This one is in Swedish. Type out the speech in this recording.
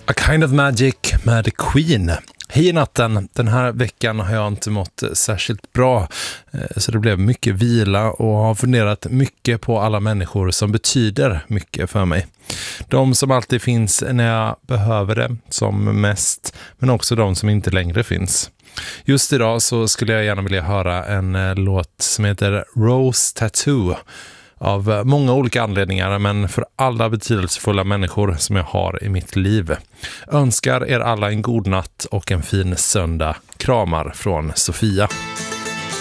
A Kind of Magic med Queen. Hej natten, den här veckan har jag inte mått särskilt bra, så det blev mycket vila och har funderat mycket på alla människor som betyder mycket för mig. De som alltid finns när jag behöver det som mest, men också de som inte längre finns. Just idag så skulle jag gärna vilja höra en låt som heter Rose Tattoo. Av många olika anledningar, men för alla betydelsefulla människor som jag har i mitt liv. Önskar er alla en god natt och en fin söndag. Kramar från Sofia.